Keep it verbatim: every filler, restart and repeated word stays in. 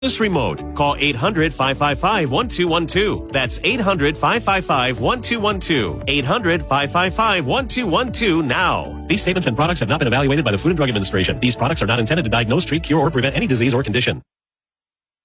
This remote. Call eight hundred, five five five, one two one two. That's eight hundred, five five five, one two one two. eight hundred, five five five, one two one two now. These statements and products have not been evaluated by the Food and Drug Administration. These products are not intended to diagnose, treat, cure, or prevent any disease or condition.